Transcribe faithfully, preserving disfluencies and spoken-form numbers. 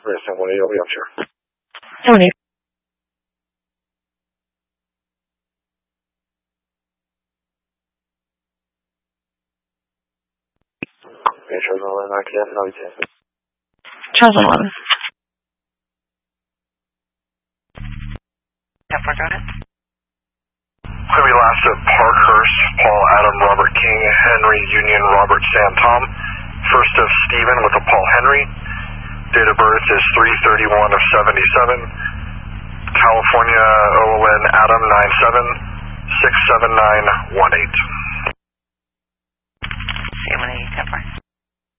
San Juan eight, Hampshire. Tony. Okay, Charles eleven, I can now you ten. Charles eleven. Yep, I got it. Clearly last at Parkhurst, Paul, Adam, Robert King, Henry, Union, Robert, Sam, Tom. First of Stephen with a Paul Henry. Date of birth is three thirty-one of seventy-seven. California, O N, Adam, nine seven six seven nine one eight. See you when I get